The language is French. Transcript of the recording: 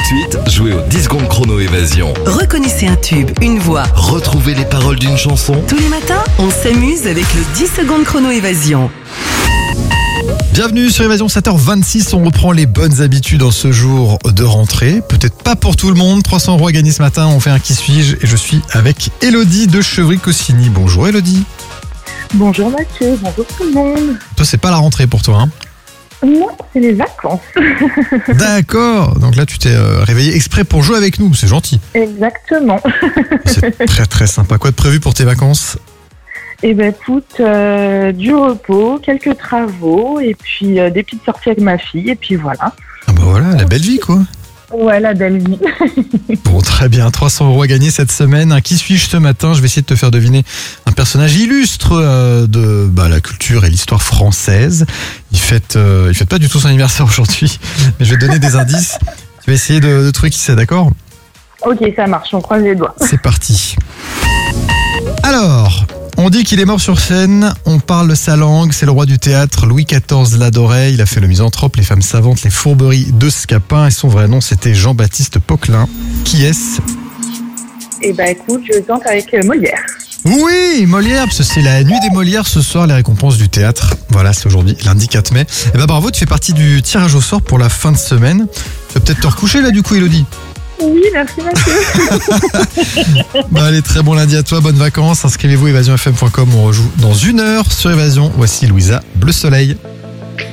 de suite, jouez au 10 secondes chrono évasion. Reconnaissez un tube, une voix. Retrouvez les paroles d'une chanson. Tous les matins, on s'amuse avec le 10 secondes chrono évasion. Bienvenue sur Évasion 7h26, on reprend les bonnes habitudes en ce jour de rentrée. Peut-être pas pour tout le monde, 300 € à gagner ce matin, on fait un qui suis-je et je suis avec Elodie de Chevry-Cossigny. Bonjour Elodie. Bonjour Mathieu, bonjour tout le monde. Toi c'est pas la rentrée pour toi hein? Non, c'est les vacances. D'accord, donc là tu t'es réveillé exprès pour jouer avec nous, c'est gentil. Exactement. C'est très très sympa. Quoi de prévu pour tes vacances? Eh ben écoute, du repos, quelques travaux et puis des petites sorties avec ma fille et puis voilà. Ah bah voilà, la belle vie quoi. Ouais, la belle vie. Bon, très bien, 300 € à gagner cette semaine. Un qui suis-je ce matin? Je vais essayer de te faire deviner un personnage illustre de la culture et l'histoire française. Il fête pas du tout son anniversaire aujourd'hui, mais je vais te donner des indices. Tu vas essayer de trouver qui c'est, d'accord? Ok, ça marche, on croise les doigts. C'est parti. Alors, on dit qu'il est mort sur scène, on parle sa langue, c'est le roi du théâtre, Louis XIV l'adorait, il a fait le misanthrope, les femmes savantes, les fourberies de Scapin, et son vrai nom c'était Jean-Baptiste Poquelin. Qui est-ce? Eh ben écoute, je tente avec Molière. Oui, Molière, parce que c'est la nuit des Molières ce soir, les récompenses du théâtre. Voilà, c'est aujourd'hui, lundi 4 mai. Eh ben bravo, tu fais partie du tirage au sort pour la fin de semaine. Tu vas peut-être te recoucher là du coup, Elodie. Oui, merci Mathieu. Allez, très bon lundi à toi, bonnes vacances. Inscrivez-vous évasionfm.com, on rejoue dans 1 heure sur Évasion. Voici Louisa, Bleu Soleil.